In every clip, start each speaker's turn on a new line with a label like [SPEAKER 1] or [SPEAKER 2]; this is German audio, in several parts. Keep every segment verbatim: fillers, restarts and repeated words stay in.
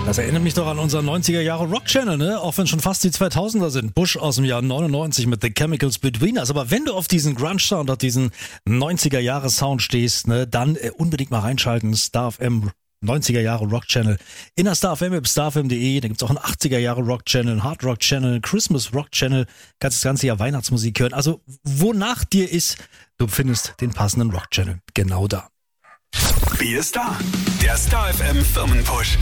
[SPEAKER 1] Das erinnert mich doch an unseren neunziger Jahre Rock-Channel, ne? Auch wenn schon fast die zweitausender sind. Bush aus dem Jahr neunundneunzig mit The Chemicals Between Us. Aber wenn du auf diesen Grunge-Sound, auf diesen neunziger Jahre Sound stehst, ne, dann äh, unbedingt mal reinschalten. Star F M neunziger Jahre Rock-Channel. In der Star F M App, star f m punkt de. Da gibt's auch einen achtziger Jahre Rock-Channel, einen Hard-Rock-Channel, einen Christmas Rock-Channel. Kannst das ganze Jahr Weihnachtsmusik hören. Also, wonach dir ist, du findest den passenden Rock-Channel genau da.
[SPEAKER 2] Wie ist da? Der Star F M Firmenpush.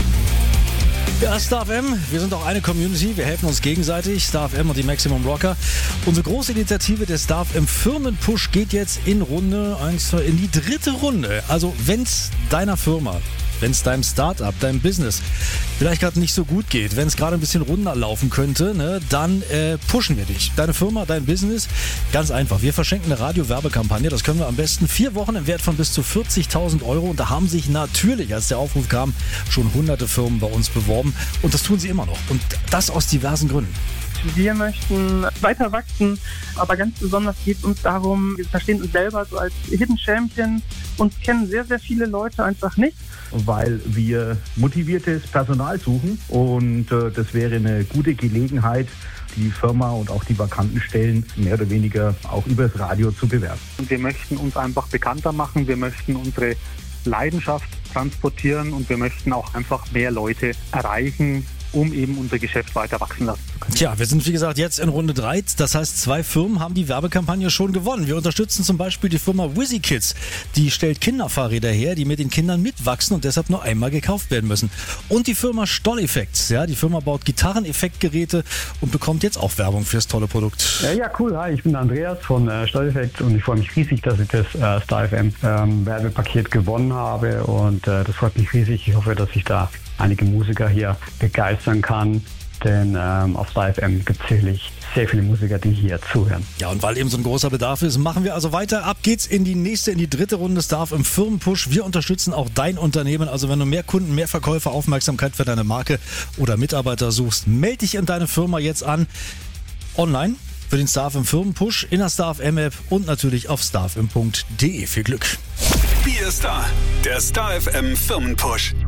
[SPEAKER 1] Ja, Star F M, wir sind auch eine Community, wir helfen uns gegenseitig, Star F M und die Maximum Rocker. Unsere große Initiative der Star F M Firmenpush geht jetzt in Runde eins, in die dritte Runde. Also wenn's deiner Firma, wenn's deinem Startup, deinem Business vielleicht gerade nicht so gut geht, wenn es gerade ein bisschen runterlaufen könnte, ne, dann äh, pushen wir dich. Deine Firma, dein Business, ganz einfach. Wir verschenken eine Radio-Werbekampagne, das können wir am besten vier Wochen im Wert von bis zu vierzigtausend Euro. Und da haben sich natürlich, als der Aufruf kam, schon hunderte Firmen bei uns beworben. Und das tun sie immer noch. Und das aus diversen Gründen.
[SPEAKER 3] Wir möchten weiter wachsen, aber ganz besonders geht es uns darum, wir verstehen uns selber so als Hidden Champion. Uns kennen sehr, sehr viele Leute einfach nicht.
[SPEAKER 4] Weil wir motiviertes Personal suchen und äh, das wäre eine gute Gelegenheit, die Firma und auch die vakanten Stellen mehr oder weniger auch übers Radio zu bewerben.
[SPEAKER 5] Und wir möchten uns einfach bekannter machen, wir möchten unsere Leidenschaft transportieren und wir möchten auch einfach mehr Leute erreichen, um eben unser Geschäft weiter wachsen lassen zu können.
[SPEAKER 1] Tja, wir sind wie gesagt jetzt in Runde drei. Das heißt, zwei Firmen haben die Werbekampagne schon gewonnen. Wir unterstützen zum Beispiel die Firma Wizzy Kids. Die stellt Kinderfahrräder her, die mit den Kindern mitwachsen und deshalb nur einmal gekauft werden müssen. Und die Firma Stoll Effects. Ja, die Firma baut Gitarreneffektgeräte und bekommt jetzt auch Werbung fürs tolle Produkt.
[SPEAKER 6] Ja, ja, cool. Hi, ich bin Andreas von äh, Stoll Effects und ich freue mich riesig, dass ich das äh, Star F M ähm, Werbepaket gewonnen habe und äh, das freut mich riesig. Ich hoffe, dass ich da einige Musiker hier begeistern kann, denn ähm, auf Star F M gibt es sicherlich sehr viele Musiker, die hier zuhören.
[SPEAKER 1] Ja, und weil eben so ein großer Bedarf ist, machen wir also weiter. Ab geht's in die nächste, in die dritte Runde Star F M Firmenpush. Wir unterstützen auch dein Unternehmen. Also wenn du mehr Kunden, mehr Verkäufer, Aufmerksamkeit für deine Marke oder Mitarbeiter suchst, melde dich in deine Firma jetzt an. Online für den Star F M Firmenpush, in der Star F M App und natürlich auf star f m punkt de. Viel Glück.
[SPEAKER 2] Wie ist da? Der Star F M Firmenpush.